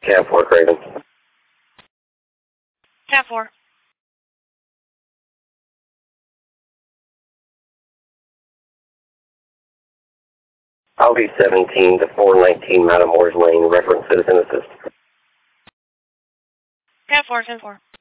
Cat 4, Craven. Cat 4. Audi 17 to 419 Matamoros Lane, reference citizen assist. Cat 4, 10-4.